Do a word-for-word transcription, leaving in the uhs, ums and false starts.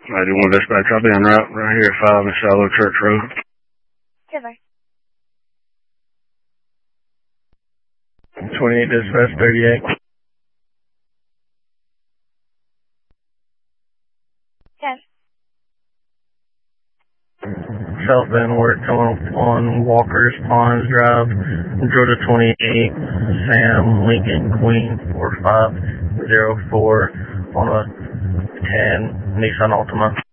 I do want to dispatch. I'll be en route right here at five and Shallow Church Road. Silver. twenty-eight dispatch, thirty-eight. Ten. Southbound work coming up on Walker's Ponds Drive, Georgia twenty-eight, Sam Lincoln Queen four five zero four on a ten Nissan Altima.